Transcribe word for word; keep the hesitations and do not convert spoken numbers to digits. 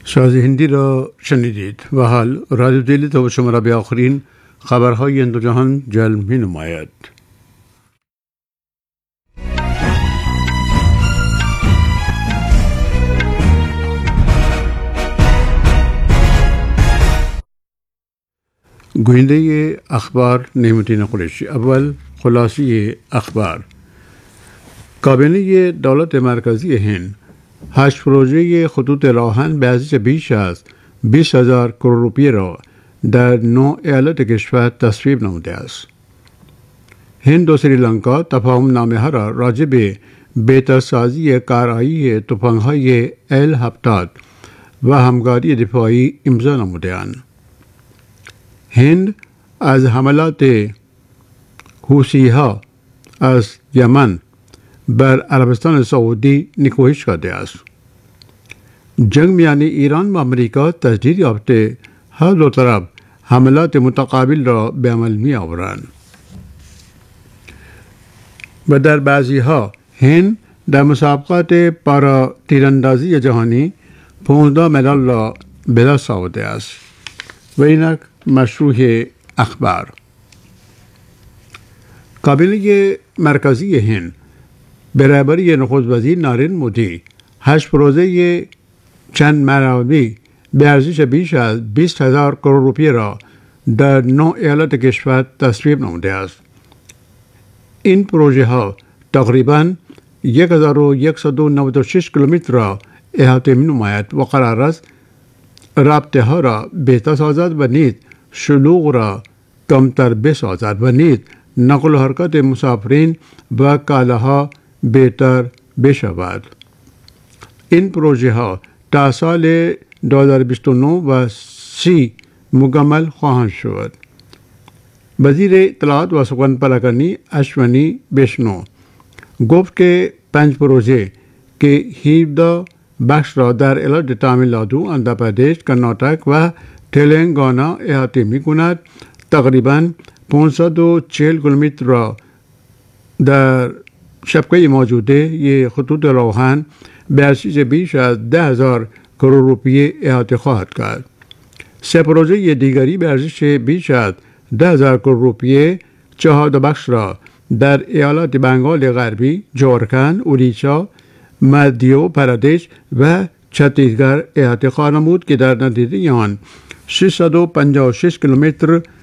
ساز هندی را شنیدید و حال رادیو دلی تا شما را به آخرین خبرهای این دو جهان جلب می نماید. گوینده اخبار نعمتین قریشی. اول خلاصه اخبار. کابینه دولت مرکزی هند هشت پروژه خطوط راهن به ارزش بیش از بیست هزار کرور روپیه را در نو ایالت کشور تصویب نموده است. هند و سریلانکا تفاهم نامه ها را راجع به بهترسازی کارایی تفنگ‌های ایل هفتاد و همکاری دفاعی امضا نموده‌اند. هند از حملات حوثی‌ها از یمن بر عربستان سعودی نکوهش کرده است. جنگ میان ایران و امریکا تجدید یافته هر دو طرف حملات متقابل را به عمل می آورند و در بعضی ها هند در مسابقات پارا تیراندازی جهانی پانزده مدال را به دست آورده است. و اینک مشروع اخبار. کابینه مرکزی هند به رهبری نخست وزیر نریندر مودی هشت پروژه چند مرحله‌ای به ارزش بیش از بیست هزار کرور روپیه را در نو ایالت کشور تصویب نموده است. این پروژه ها تقریباً یک هزار و صد و نود و شش کیلومتر را احاطه می نماید و قرار است رابطه ها را بهتر سازد و نیز شلوغ را کمتر بسازد و نیز نقل و حرکت مسافرین و کالاها بهتر بشود. این پروژه ها تا سال دو هزار و بیست و نه و سی مکمل خواهند شد. وزیر اطلاعات و سخن پراکنی اشونی بیشنو گفت که پنج پروژه که هفده بخش را در ایالت تامل نادو، آندھرا پردیش، کرناٹک و تلنگانہ احاطه می کند تقریباً پانصد و چهل کیلومتر را در شبکه موجوده یہ خطوط راهن به ارزش بیش از ده هزار کرور روپیه احاطه خواهد کرد. سه پروژه دیگری به ارزش بیش از ده هزار کرور روپیه چهار بخش را در ایالات بنگال غربی، جھارکھنڈ، اڑیسہ، مدھیہ پردیش و چھتیس گڑھ احاطه خواهد نمود که در نتیجه آن ششصد و پنجاه و شش کیلومتر